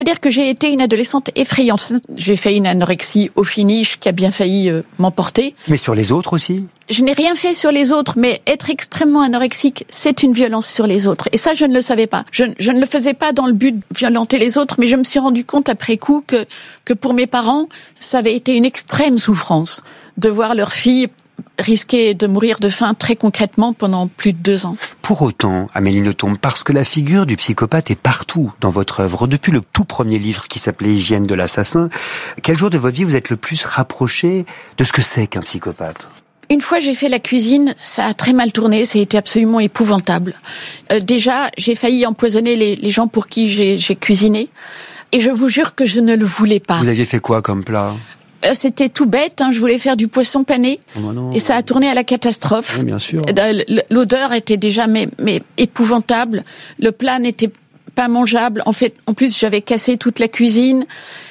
C'est-à-dire que j'ai été une adolescente effrayante. J'ai fait une anorexie au finish qui a bien failli m'emporter. Mais sur les autres aussi ? Je n'ai rien fait sur les autres, mais être extrêmement anorexique, c'est une violence sur les autres. Et ça, je ne le savais pas. Je ne le faisais pas dans le but de violenter les autres, mais je me suis rendu compte après coup que pour mes parents, ça avait été une extrême souffrance de voir leur fille risquer de mourir de faim très concrètement pendant plus de 2 ans. Pour autant, Amélie Nothomb, parce que la figure du psychopathe est partout dans votre œuvre, depuis le tout premier livre qui s'appelait Hygiène de l'assassin, quel jour de votre vie vous êtes le plus rapproché de ce que c'est qu'un psychopathe ? Une fois, j'ai fait la cuisine, ça a très mal tourné, ça a été absolument épouvantable. Déjà, j'ai failli empoisonner les gens pour qui j'ai cuisiné, et je vous jure que je ne le voulais pas. Vous aviez fait quoi comme plat ? C'était tout bête, je voulais faire du poisson pané, et ça a tourné à la catastrophe. Oui, bien sûr. L'odeur était déjà mais épouvantable, le plat n'était pas mangeable, en plus j'avais cassé toute la cuisine,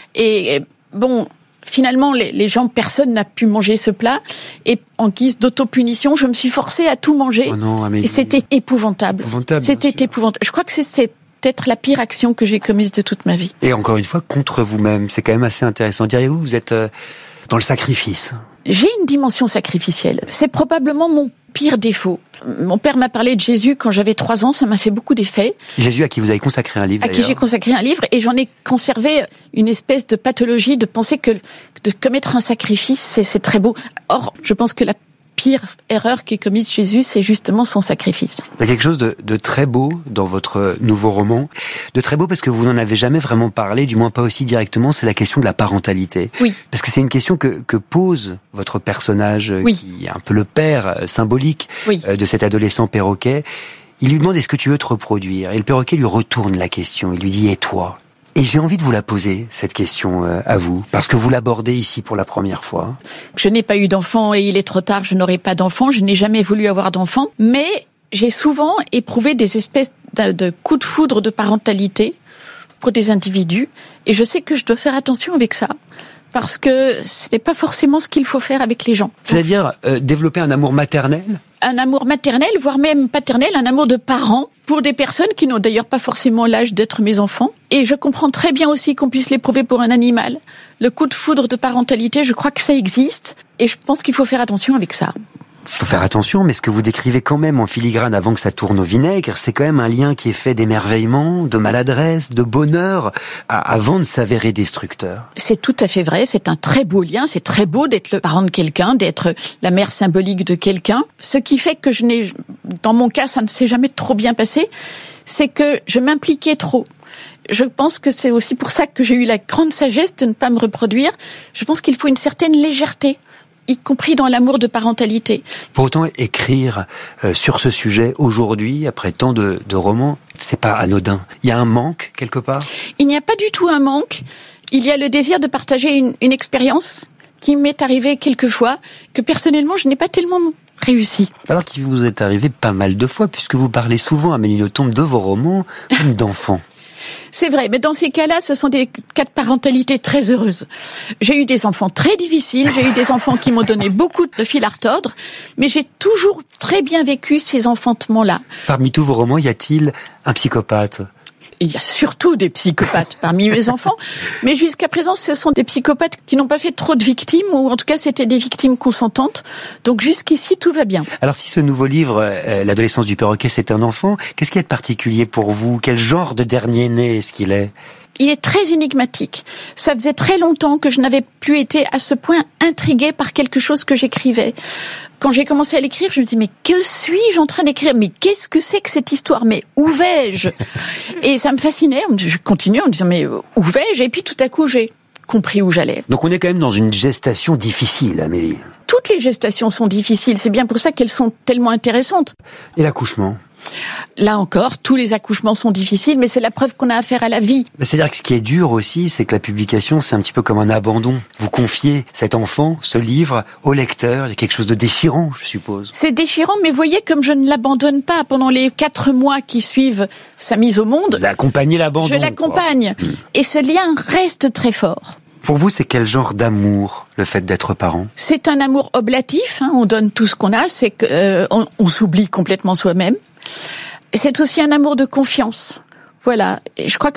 et bon, finalement les gens, personne n'a pu manger ce plat, et en guise d'autopunition, je me suis forcée à tout manger, et c'était épouvantable. C'était épouvantable. Je crois que c'est peut-être la pire action que j'ai commise de toute ma vie. Et encore une fois, contre vous-même. C'est quand même assez intéressant. Diriez-vous, vous êtes dans le sacrifice ? J'ai une dimension sacrificielle. C'est probablement mon pire défaut. Mon père m'a parlé de Jésus quand j'avais 3 ans, ça m'a fait beaucoup d'effet. Jésus, à qui vous avez consacré un livre, d'ailleurs. À qui j'ai consacré un livre, et j'en ai conservé une espèce de pathologie de penser que de commettre un sacrifice, c'est très beau. Or, je pense que la pire erreur qu'ait commise Jésus, c'est justement son sacrifice. Il y a quelque chose de très beau dans votre nouveau roman, de très beau parce que vous n'en avez jamais vraiment parlé, du moins pas aussi directement, c'est la question de la parentalité. Oui. Parce que c'est une question que pose votre personnage, oui. qui est un peu le père symbolique oui. De cet adolescent perroquet. Il lui demande « Est-ce que tu veux te reproduire ?» Et le perroquet lui retourne la question, il lui dit « Et toi ?» Et j'ai envie de vous la poser, cette question, à vous, parce que vous l'abordez ici pour la première fois. Je n'ai pas eu d'enfant et il est trop tard, je n'aurai pas d'enfant, je n'ai jamais voulu avoir d'enfant, mais j'ai souvent éprouvé des espèces de coups de foudre de parentalité pour des individus, et je sais que je dois faire attention avec ça, parce que ce n'est pas forcément ce qu'il faut faire avec les gens. C'est-à-dire développer un amour maternel ? Un amour maternel, voire même paternel, un amour de parents, pour des personnes qui n'ont d'ailleurs pas forcément l'âge d'être mes enfants. Et je comprends très bien aussi qu'on puisse l'éprouver pour un animal. Le coup de foudre de parentalité, je crois que ça existe, et je pense qu'il faut faire attention avec ça. Il faut faire attention, mais ce que vous décrivez quand même en filigrane avant que ça tourne au vinaigre, c'est quand même un lien qui est fait d'émerveillement, de maladresse, de bonheur, avant de s'avérer destructeur. C'est tout à fait vrai, c'est un très beau lien, c'est très beau d'être le parent de quelqu'un, d'être la mère symbolique de quelqu'un. Ce qui fait que dans mon cas, ça ne s'est jamais trop bien passé, c'est que je m'impliquais trop. Je pense que c'est aussi pour ça que j'ai eu la grande sagesse de ne pas me reproduire. Je pense qu'il faut une certaine légèreté, y compris dans l'amour de parentalité. Pour autant, écrire sur ce sujet aujourd'hui, après tant de romans, c'est pas anodin. Il y a un manque quelque part ? Il n'y a pas du tout un manque. Il y a le désir de partager une expérience qui m'est arrivée quelquefois, que personnellement je n'ai pas tellement réussi. Alors qu'il vous est arrivé pas mal de fois, puisque vous parlez souvent, Amélie Nothomb, de vos romans comme d'enfants. C'est vrai, mais dans ces cas-là, ce sont des cas de parentalité très heureuses. J'ai eu des enfants très difficiles, j'ai eu des enfants qui m'ont donné beaucoup de fil à retordre, mais j'ai toujours très bien vécu ces enfantements-là. Parmi tous vos romans, y a-t-il un psychopathe ? Il y a surtout des psychopathes parmi mes enfants, mais jusqu'à présent, ce sont des psychopathes qui n'ont pas fait trop de victimes, ou en tout cas, c'était des victimes consentantes. Donc jusqu'ici, tout va bien. Alors si ce nouveau livre, L'adolescence du perroquet, c'est un enfant, qu'est-ce qu'il y a de particulier pour vous ? Quel genre de dernier-né est-ce qu'il est ? Il est très énigmatique. Ça faisait très longtemps que je n'avais plus été à ce point intriguée par quelque chose que j'écrivais. Quand j'ai commencé à l'écrire, je me dis mais que suis-je en train d'écrire ? Mais qu'est-ce que c'est que cette histoire ? Mais où vais-je ? Et ça me fascinait. Je continuais en me disant mais où vais-je ? Et puis tout à coup, j'ai compris où j'allais. Donc on est quand même dans une gestation difficile, Amélie. Toutes les gestations sont difficiles. C'est bien pour ça qu'elles sont tellement intéressantes. Et l'accouchement ? Là encore, tous les accouchements sont difficiles, mais c'est la preuve qu'on a affaire à la vie. C'est-à-dire que ce qui est dur aussi, c'est que la publication, c'est un petit peu comme un abandon. Vous confiez cet enfant, ce livre, au lecteur. Il y a quelque chose de déchirant, je suppose. C'est déchirant, mais voyez comme je ne l'abandonne pas. Pendant les 4 mois qui suivent sa mise au monde, vous accompagnez l'abandon. Je l'accompagne. Et ce lien reste très fort. Pour vous, c'est quel genre d'amour, le fait d'être parent ? C'est un amour oblatif, on donne tout ce qu'on a, c'est qu'on s'oublie complètement soi-même. C'est aussi un amour de confiance. Voilà, et je crois que c'est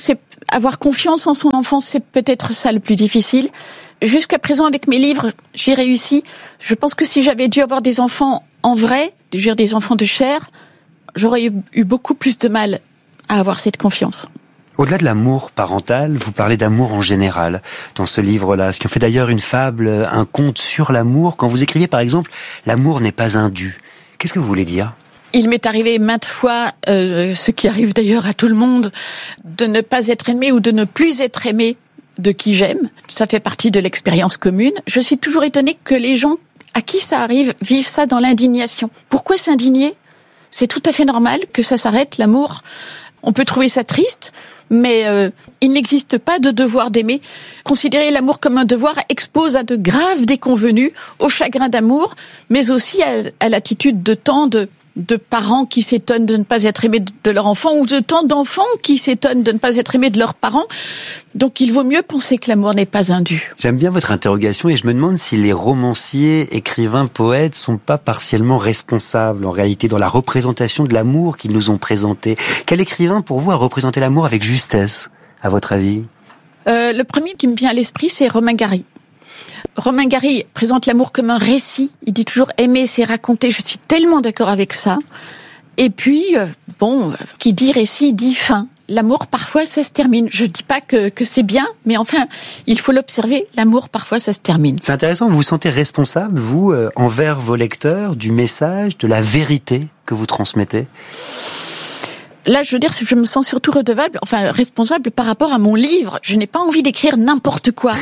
avoir confiance en son enfant, c'est peut-être ça le plus difficile. Jusqu'à présent, avec mes livres, j'ai réussi. Je pense que si j'avais dû avoir des enfants en vrai, des enfants de chair, j'aurais eu beaucoup plus de mal à avoir cette confiance. Au-delà de l'amour parental, vous parlez d'amour en général dans ce livre-là, ce qui en fait d'ailleurs une fable, un conte sur l'amour. Quand vous écrivez par exemple « L'amour n'est pas un dû », qu'est-ce que vous voulez dire ? Il m'est arrivé maintes fois, ce qui arrive d'ailleurs à tout le monde, de ne pas être aimé ou de ne plus être aimé de qui j'aime. Ça fait partie de l'expérience commune. Je suis toujours étonnée que les gens à qui ça arrive vivent ça dans l'indignation. Pourquoi s'indigner ? C'est tout à fait normal que ça s'arrête, l'amour. On peut trouver ça triste, mais il n'existe pas de devoir d'aimer. Considérer l'amour comme un devoir expose à de graves déconvenues, au chagrin d'amour, mais aussi à l'attitude de tant de parents qui s'étonnent de ne pas être aimés de leur enfant, ou de tant d'enfants qui s'étonnent de ne pas être aimés de leurs parents. Donc il vaut mieux penser que l'amour n'est pas un dû. J'aime bien votre interrogation et je me demande si les romanciers, écrivains, poètes sont pas partiellement responsables en réalité dans la représentation de l'amour qu'ils nous ont présenté. Quel écrivain pour vous a représenté l'amour avec justesse, à votre avis ? Le premier qui me vient à l'esprit, c'est Romain Gary. Romain Gary présente l'amour comme un récit. Il dit toujours aimer, c'est raconter. Je suis tellement d'accord avec ça. Et puis, qui dit récit, dit fin. L'amour, parfois, ça se termine. Je dis pas que c'est bien, mais enfin, il faut l'observer. L'amour, parfois, ça se termine. C'est intéressant. Vous vous sentez responsable, vous, envers vos lecteurs, du message, de la vérité que vous transmettez ? Là, je veux dire, je me sens surtout responsable par rapport à mon livre. Je n'ai pas envie d'écrire n'importe quoi.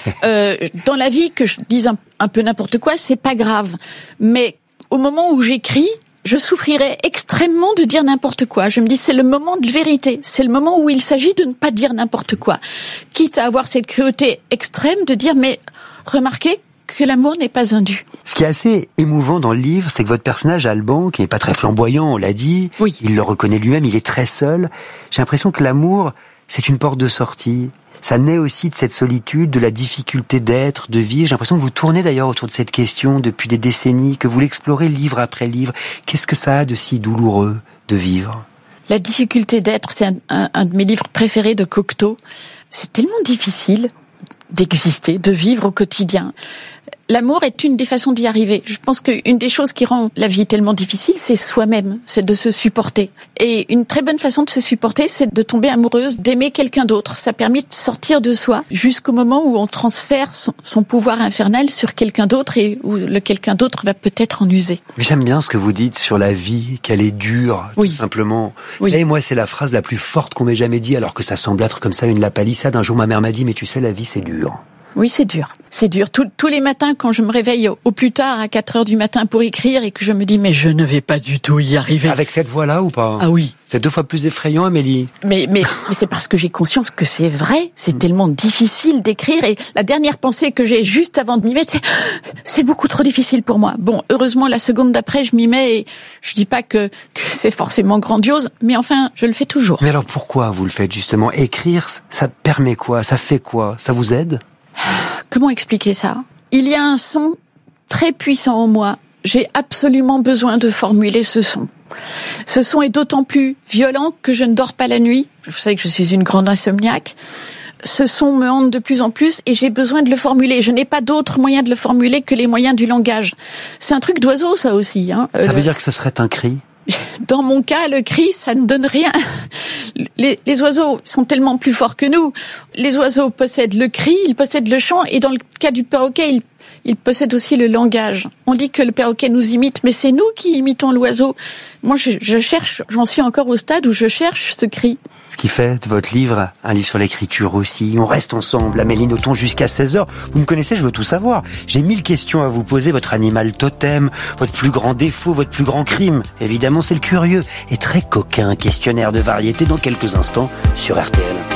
Dans la vie, que je dise un peu n'importe quoi, c'est pas grave. Mais au moment où j'écris, je souffrirais extrêmement de dire n'importe quoi. Je me dis, c'est le moment de vérité. C'est le moment où il s'agit de ne pas dire n'importe quoi. Quitte à avoir cette cruauté extrême de dire, mais remarquez que l'amour n'est pas un dû. Ce qui est assez émouvant dans le livre, c'est que votre personnage, Alban, qui n'est pas très flamboyant, on l'a dit, oui. Il le reconnaît lui-même, il est très seul. J'ai l'impression que l'amour, c'est une porte de sortie. Ça naît aussi de cette solitude, de la difficulté d'être, de vivre. J'ai l'impression que vous tournez d'ailleurs autour de cette question depuis des décennies, que vous l'explorez livre après livre. Qu'est-ce que ça a de si douloureux de vivre ? La difficulté d'être, c'est un de mes livres préférés de Cocteau. C'est tellement difficile d'exister, de vivre au quotidien. L'amour est une des façons d'y arriver. Je pense qu'une des choses qui rend la vie tellement difficile, c'est soi-même, c'est de se supporter. Et une très bonne façon de se supporter, c'est de tomber amoureuse, d'aimer quelqu'un d'autre. Ça permet de sortir de soi jusqu'au moment où on transfère son pouvoir infernal sur quelqu'un d'autre et où le quelqu'un d'autre va peut-être en user. Mais j'aime bien ce que vous dites sur la vie, qu'elle est dure, oui. Tout simplement. Oui. Vous savez, moi, c'est la phrase la plus forte qu'on m'ait jamais dit, alors que ça semble être comme ça une lapalissade. Un jour, ma mère m'a dit, mais tu sais, la vie, c'est dur. Oui, c'est dur. C'est dur. Tous les matins, quand je me réveille au plus tard, à 4 heures du matin pour écrire et que je me dis, mais je ne vais pas du tout y arriver. Avec cette voix-là ou pas ? Ah oui. C'est 2 fois plus effrayant, Amélie. Mais c'est parce que j'ai conscience que c'est vrai. C'est tellement difficile d'écrire. Et la dernière pensée que j'ai juste avant de m'y mettre, c'est beaucoup trop difficile pour moi. Bon, heureusement, la seconde d'après, je m'y mets et je dis pas que c'est forcément grandiose, mais enfin, je le fais toujours. Mais alors pourquoi vous le faites justement ? Écrire, ça permet quoi ? Ça fait quoi ? Ça vous aide ? Comment expliquer ça ? Il y a un son très puissant en moi. J'ai absolument besoin de formuler ce son. Ce son est d'autant plus violent que je ne dors pas la nuit. Vous savez que je suis une grande insomniaque. Ce son me hante de plus en plus et j'ai besoin de le formuler. Je n'ai pas d'autre moyen de le formuler que les moyens du langage. C'est un truc d'oiseau, ça aussi. Ça veut dire que ce serait un cri ? Dans mon cas, le cri, ça ne donne rien. Les oiseaux sont tellement plus forts que nous. Les oiseaux possèdent le cri, ils possèdent le chant, et dans le cas du perroquet, ils possèdent aussi le langage. On dit que le perroquet nous imite, mais c'est nous qui imitons l'oiseau. Moi, je cherche, j'en suis encore au stade où je cherche ce cri. Ce qui fait de votre livre un livre sur l'écriture aussi. On reste ensemble, Amélie Nothomb, jusqu'à 16h. Vous me connaissez, je veux tout savoir. J'ai 1000 questions à vous poser. Votre animal totem, votre plus grand défaut, votre plus grand crime. Évidemment, c'est le curieux et très coquin questionnaire de variété dans quelques instants sur RTL.